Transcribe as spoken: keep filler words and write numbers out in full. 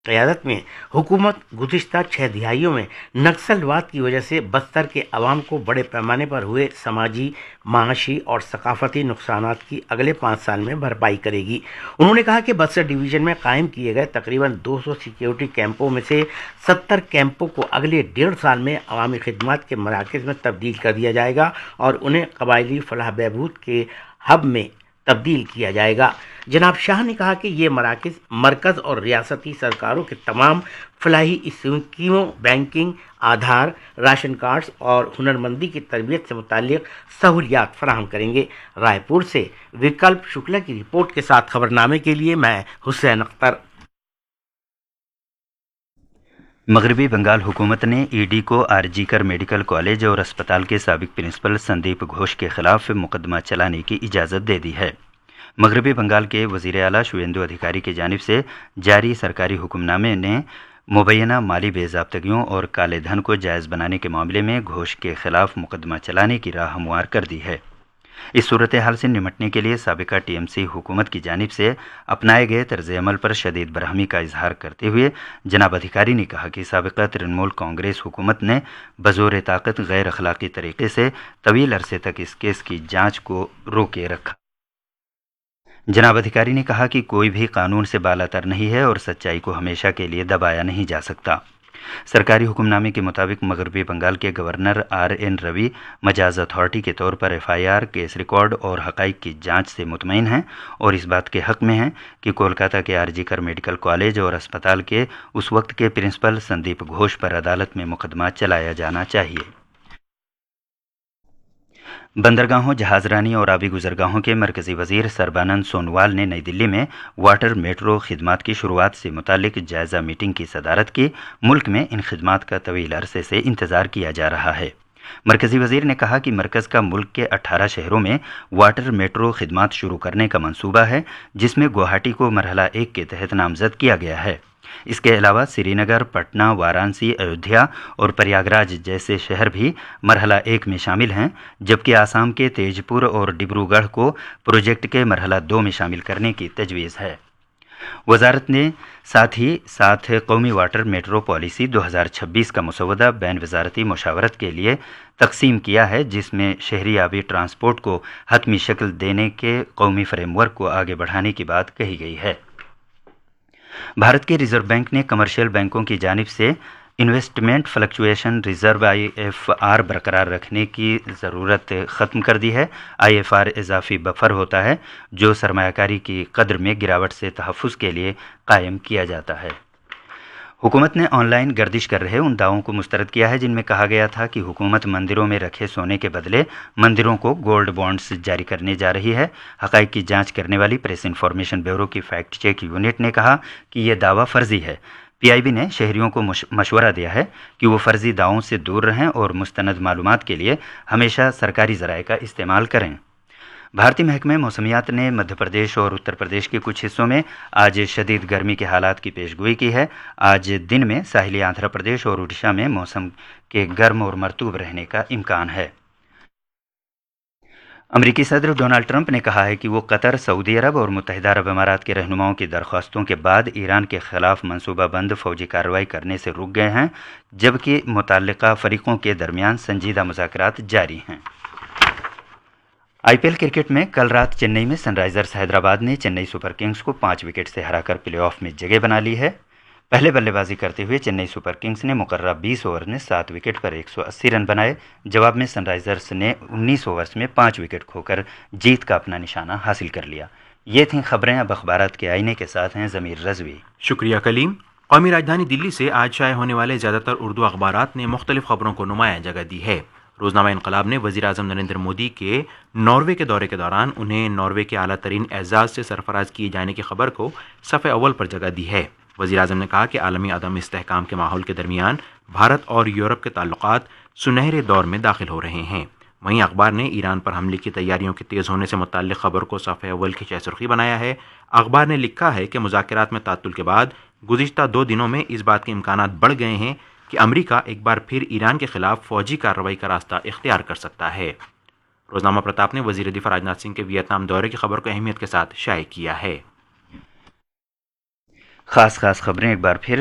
قیادت میں حکومت گزشتہ چھ دہائیوں میں نکسلواد کی وجہ سے بستر کے عوام کو بڑے پیمانے پر ہوئے سماجی، معاشی اور ثقافتی نقصانات کی اگلے پانچ سال میں بھرپائی کرے گی۔ انہوں نے کہا کہ بستر ڈویژن میں قائم کیے گئے تقریباً دو سو سیکیورٹی کیمپوں میں سے ستر کیمپوں کو اگلے ڈیڑھ سال میں عوامی خدمات کے مراکز میں تبدیل کر دیا جائے گا اور انہیں قبائلی فلاح بہبود کے ہب میں تبدیل کیا جائے گا۔ جناب شاہ نے کہا کہ یہ مراکز مرکز اور ریاستی سرکاروں کے تمام فلاحی اسکیموں، بینکنگ، آدھار، راشن کارڈز اور ہنرمندی کی تربیت سے متعلق سہولیات فراہم کریں گے۔ رائے پور سے وکلپ شکلا کی رپورٹ کے ساتھ خبرنامے کے لیے میں حسین اختر۔ مغربی بنگال حکومت نے ای ڈی کو آر جی کر میڈیکل کالج اور اسپتال کے سابق پرنسپل سندیپ گھوش کے خلاف مقدمہ چلانے کی اجازت دے دی ہے۔ مغربی بنگال کے وزیر اعلیٰ شویندو ادھیکاری کی جانب سے جاری سرکاری حکم نامے نے مبینہ مالی بے ضابطگیوں اور کالے دھن کو جائز بنانے کے معاملے میں گھوش کے خلاف مقدمہ چلانے کی راہ ہموار کر دی ہے۔ اس صورتحال سے نمٹنے کے لیے سابقہ ٹی ایم سی حکومت کی جانب سے اپنائے گئے طرز عمل پر شدید برہمی کا اظہار کرتے ہوئے جناب ادھیکاری نے کہا کہ سابقہ ترنمول کانگریس حکومت نے بزور طاقت غیر اخلاقی طریقے سے طویل عرصے تک اس کیس کی جانچ کو روکے رکھا۔ جناب ادھیکاری نے کہا کہ کوئی بھی قانون سے بالاتر نہیں ہے اور سچائی کو ہمیشہ کے لیے دبایا نہیں جا سکتا۔ سرکاری حکم نامے کے مطابق مغربی بنگال کے گورنر آر این روی مجاز اتھارٹی کے طور پر F I R, case record اور حقائق کی جانچ سے مطمئن ہیں اور اس بات کے حق میں ہیں کہ کولکاتہ کے آر جی کر میڈیکل کالج اور اسپتال کے اس وقت کے پرنسپل سندیپ گھوش پر عدالت میں مقدمہ چلایا جانا چاہیے۔ بندرگاہوں، جہاز رانی اور آبی گزرگاہوں کے مرکزی وزیر سربانند سونووال نے نئی دلی میں واٹر میٹرو خدمات کی شروعات سے متعلق جائزہ میٹنگ کی صدارت کی۔ ملک میں ان خدمات کا طویل عرصے سے انتظار کیا جا رہا ہے۔ مرکزی وزیر نے کہا کہ مرکز کا ملک کے اٹھارہ شہروں میں واٹر میٹرو خدمات شروع کرنے کا منصوبہ ہے، جس میں گوہاٹی کو مرحلہ ایک کے تحت نامزد کیا گیا ہے۔ اس کے علاوہ سری نگر، پٹنہ، وارانسی، ایودھیا اور پریاگراج جیسے شہر بھی مرحلہ ایک میں شامل ہیں، جبکہ آسام کے تیج پور اور ڈبرو گڑھ کو پروجیکٹ کے مرحلہ دو میں شامل کرنے کی تجویز ہے۔ وزارت نے ساتھ ہی ساتھ قومی واٹر میٹرو پالیسی دو ہزار چھبیس کا مسودہ بین وزارتی مشاورت کے لیے تقسیم کیا ہے، جس میں شہری آبی ٹرانسپورٹ کو حتمی شکل دینے کے قومی فریم ورک کو آگے بڑھانے کی بات کہی گئی ہے۔ بھارت کے ریزرو بینک نے کمرشل بینکوں کی جانب سے investment fluctuation reserve I F are برقرار رکھنے کی ضرورت ختم کر دی ہے۔ آئی ایف آر اضافی بفر ہوتا ہے جو سرمایہ کاری کی قدر میں گراوٹ سے تحفظ کے لیے قائم کیا جاتا ہے۔ حکومت نے آن لائن گردش کر رہے ان دعووں کو مسترد کیا ہے جن میں کہا گیا تھا کہ حکومت مندروں میں رکھے سونے کے بدلے مندروں کو گولڈ بانڈز جاری کرنے جا رہی ہے۔ حقائق کی جانچ کرنے والی پریس انفارمیشن بیورو کی فیکٹ چیک یونٹ نے کہا کہ یہ دعویٰ فرضی ہے۔ پی آئی بی نے شہریوں کو مشورہ دیا ہے کہ وہ فرضی دعووں سے دور رہیں اور مستند معلومات کے لیے ہمیشہ سرکاری ذرائع کا استعمال کریں۔ بھارتی محکمہ موسمیات نے مدھیہ پردیش اور اتر پردیش کے کچھ حصوں میں آج شدید گرمی کے حالات کی پیش گوئی کی ہے۔ آج دن میں ساحلی آندھرا پردیش اور اڈیشہ میں موسم کے گرم اور مرطوب رہنے کا امکان ہے۔ امریکی صدر ڈونلڈ ٹرمپ نے کہا ہے کہ وہ قطر، سعودی عرب اور متحدہ عرب امارات کے رہنماؤں کی درخواستوں کے بعد ایران کے خلاف منصوبہ بند فوجی کارروائی کرنے سے رک گئے ہیں، جبکہ متعلقہ فریقوں کے درمیان سنجیدہ مذاکرات جاری ہیں۔ آئی پی ایل کرکٹ میں کل رات چنئی میں سن رائزرز حیدرآباد نے چنئی سپر کنگز کو پانچ وکٹ سے ہرا کر پلے آف میں جگہ بنا لی ہے۔ پہلے بلے بازی کرتے ہوئے چنئی سپر کنگز نے مقررہ بیس اوور میں سات وکٹ پر ایک سو اسی رن بنائے۔ جواب میں سن رائزرز نے انیس اوورز میں پانچ وکٹ کھو کر جیت کا اپنا نشانہ حاصل کر لیا۔ یہ تھیں خبریں، اب اخبارات کے آئینے کے ساتھ ہیں ضمیر رضوی۔ شکریہ کلیم۔ قومی راجدھانی دلی سے آج شائع ہونے والے زیادہ تر اردو اخبارات نے مختلف خبروں کو نمایاں جگہ دی ہے۔ روزنامہ انقلاب نے وزیر اعظم نریندر مودی کے ناروے کے دورے کے دوران انہیں ناروے کے اعلیٰ ترین اعزاز سے سرفراز کیے جانے کی خبر کو صفحہ اول پر جگہ دی ہے۔ وزیر اعظم نے کہا کہ عالمی عدم استحکام کے ماحول کے درمیان بھارت اور یورپ کے تعلقات سنہرے دور میں داخل ہو رہے ہیں۔ وہیں اخبار نے ایران پر حملے کی تیاریوں کے تیز ہونے سے متعلق خبر کو صفحہ اول کی شہ سرخی بنایا ہے۔ اخبار نے لکھا ہے کہ مذاکرات میں تعطل کے بعد گزشتہ دو دنوں میں اس بات کے امکانات بڑھ گئے ہیں کہ امریکہ ایک بار پھر ایران کے خلاف فوجی کارروائی کا راستہ اختیار کر سکتا ہے۔ روزنامہ پرتاپ نے وزیر دفاع راجناتھ سنگھ کے ویتنام دورے کی خبر کو اہمیت کے ساتھ شائع کیا ہے۔ खास खास खबरें एक बार फिर